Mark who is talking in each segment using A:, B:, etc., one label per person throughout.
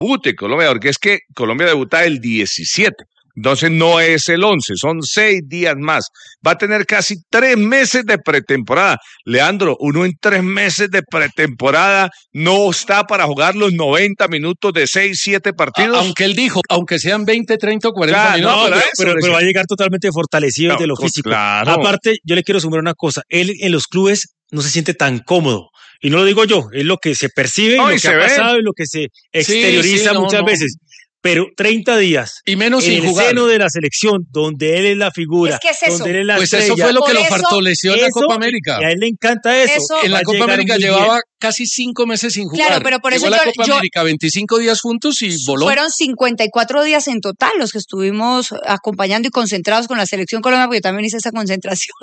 A: debute Colombia, porque es que Colombia debuta el 17. Entonces no es el 11, son 6 días más. Va a tener casi 3 meses de pretemporada. Leandro, uno en 3 meses de pretemporada no está para jugar los 90 minutos de 6, 7 partidos.
B: Aunque él dijo, aunque sean 20, 30 o 40 minutos.
C: No, pero va a llegar totalmente fortalecido de lo físico.
A: Claro.
C: Aparte, yo le quiero sumar una cosa. Él en los clubes no se siente tan cómodo. Y no lo digo yo, es lo que se percibe, lo que ha pasado y lo que se exterioriza muchas veces. Pero 30 días
B: y menos
C: en
B: sin
C: el
B: jugar.
C: Seno de la selección, donde él es la figura,
D: es eso.
C: donde él es la
B: pues
C: estrella.
B: eso fue lo que lo
D: Por
B: fortaleció en la Copa América.
C: Y a él le encanta eso.
B: En la Copa América llevaba casi 5 meses sin jugar.
D: Claro, pero por eso
B: llegó la Copa América 25 días juntos y voló.
D: Fueron 54 días en total los que estuvimos acompañando y concentrados con la selección Colombia, porque yo también hice esa concentración.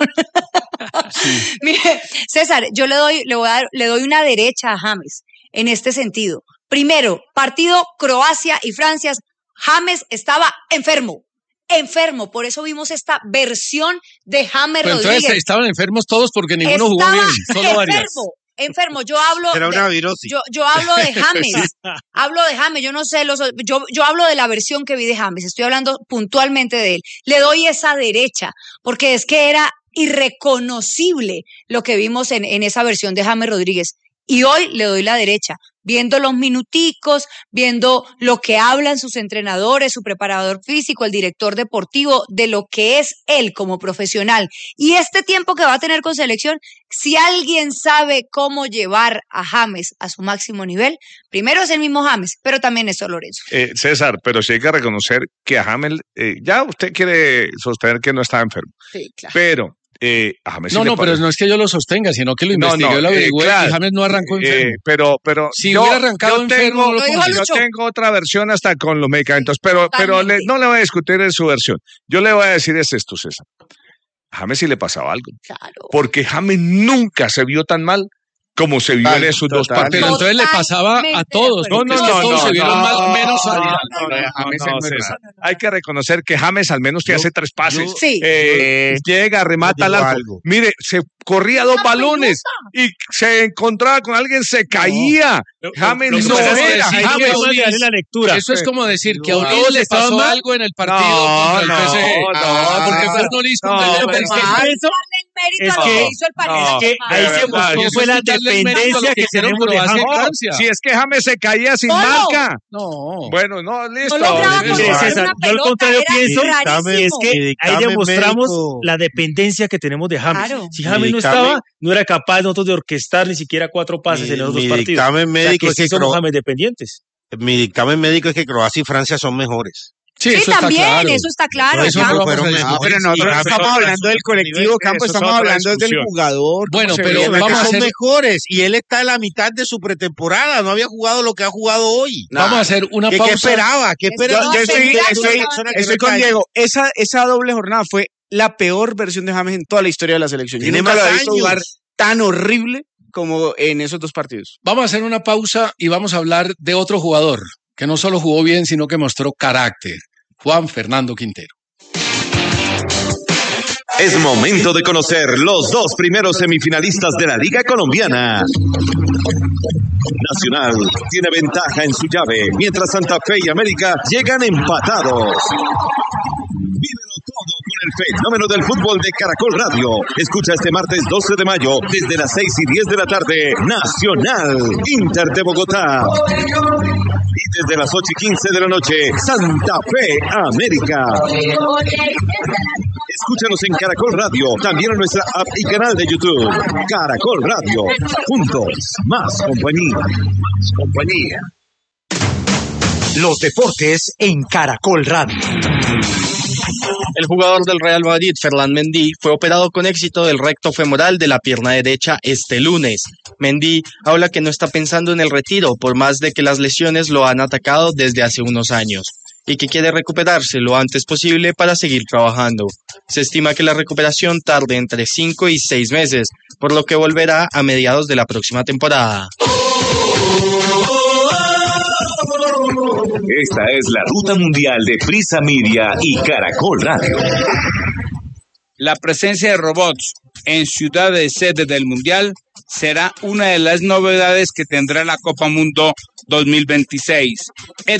D: Sí. Mire, César, yo le doy una derecha a James en este sentido. Primero, partido Croacia y Francia. James estaba enfermo, por eso vimos esta versión de James Rodríguez.
B: Entonces estaban enfermos todos porque ninguno jugó bien, solo varias.
D: Enfermo, yo hablo
E: era una virosis.
D: Yo hablo de James, yo no sé, yo hablo de la versión que vi de James, estoy hablando puntualmente de él. Le doy esa derecha, porque es que era irreconocible lo que vimos en esa versión de James Rodríguez. Y hoy le doy la derecha, viendo los minuticos, viendo lo que hablan sus entrenadores, su preparador físico, el director deportivo, de lo que es él como profesional. Y este tiempo que va a tener con selección, si alguien sabe cómo llevar a James a su máximo nivel, primero es el mismo James, pero también es Lorenzo.
A: César, pero sí hay que reconocer que a James, ya usted quiere sostener que no estaba enfermo.
D: Sí, claro.
A: Pero a James
B: pero no es que yo lo sostenga, sino que lo investigué, lo averigüé, y James no arrancó enfermo.
A: Pero
B: si hubiera arrancado enfermo,
A: yo tengo otra versión hasta con los medicamentos, pero no le voy a discutir en su versión. Yo le voy a decir esto, César. A James sí le pasaba algo.
D: Claro.
A: Porque James nunca se vio tan mal como se vio en esos dos partidos.
B: Pero entonces le pasaba a todos. Todos se vieron mal, menos a
A: James. Hay que reconocer que James al menos te hace 3 pases.
D: Sí.
A: Llega, remata al arco. Mire, se corría 2 balones y se encontraba con alguien, se caía. James no era.
B: Eso es como decir que a Olís le pasó algo en el partido contra el PSG. Porque fue un olista.
D: Es que
C: ahí se mostró fue la dependencia que tenemos de James.
A: Si es que James se caía sin marca.
B: No.
A: Bueno, no, listo.
C: César, yo al contrario pienso y es que ahí demostramos la dependencia que tenemos de James.
D: Claro.
C: Si James no estaba, no era capaz nosotros de orquestar ni siquiera 4 pases en esos 2 partidos.
E: Dictamen médico
C: es que somos James dependientes.
E: Mi dictamen médico es que Croacia y Francia son mejores.
D: Sí, eso también, eso está claro.
E: Pero nosotros estamos hablando del colectivo, Campo, estamos hablando del jugador.
B: Bueno, pero
E: vamos a ser mejores. Y él está en la mitad de su pretemporada, no había jugado lo que ha jugado hoy.
B: Vamos a hacer una pausa.
E: ¿Qué esperaba?
F: Estoy con Diego. Esa doble jornada fue la peor versión de James en toda la historia de la selección. Yo nunca lo he visto jugar tan horrible como en esos 2 partidos.
B: Vamos a hacer una pausa y vamos a hablar de otro jugador que no solo jugó bien, sino que mostró carácter. Juan Fernando Quintero.
G: Es momento de conocer los 2 primeros semifinalistas de la Liga Colombiana. Nacional tiene ventaja en su llave, mientras Santa Fe y América llegan empatados. Vívelo todo con el fenómeno del fútbol de Caracol Radio. Escucha este martes 12 de mayo, desde las 6:10 de la tarde, Nacional, Inter de Bogotá. Y desde las 8:15 de la noche, Santa Fe, América. Escúchanos en Caracol Radio, también en nuestra app y canal de YouTube. Caracol Radio, juntos, más compañía.
H: Los deportes en Caracol Radio.
I: El jugador del Real Madrid, Ferland Mendy, fue operado con éxito del recto femoral de la pierna derecha este lunes. Mendy habla que no está pensando en el retiro, por más de que las lesiones lo han atacado desde hace unos años, y que quiere recuperarse lo antes posible para seguir trabajando. Se estima que la recuperación tarde entre 5 y 6 meses, por lo que volverá a mediados de la próxima temporada.
G: Esta es la ruta mundial de Prisa Media y Caracol Radio.
J: La presencia de robots en ciudades sede del Mundial será una de las novedades que tendrá la Copa Mundo 2026.